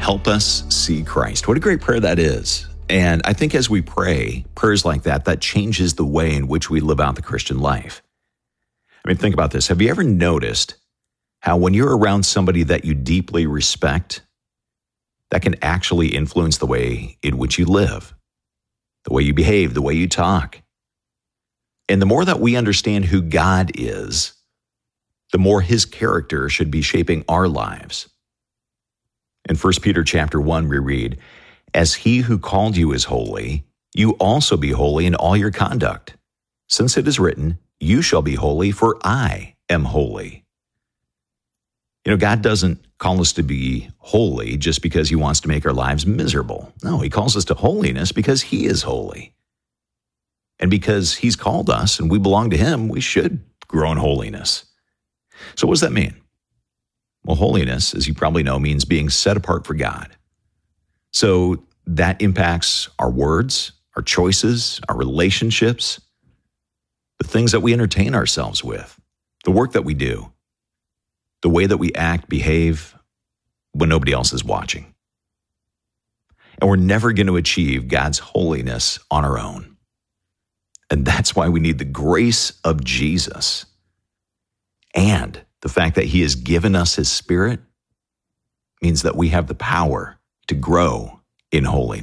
help us see Christ. What a great prayer that is. And I think as we pray, prayers like that changes the way in which we live out the Christian life. I mean, think about this. Have you ever noticed how when you're around somebody that you deeply respect, that can actually influence the way in which you live, the way you behave, the way you talk? And the more that we understand who God is, the more his character should be shaping our lives. In 1 Peter chapter 1, we read, "As he who called you is holy, you also be holy in all your conduct. Since it is written, you shall be holy, for I am holy." You know, God doesn't call us to be holy just because he wants to make our lives miserable. No, he calls us to holiness because he is holy. And because he's called us and we belong to him, we should grow in holiness. So what does that mean? Well, holiness, as you probably know, means being set apart for God. So that impacts our words, our choices, our relationships, the things that we entertain ourselves with, the work that we do, the way that we act, behave when nobody else is watching. And we're never going to achieve God's holiness on our own. And that's why we need the grace of Jesus. And the fact that he has given us his Spirit means that we have the power to grow in holiness.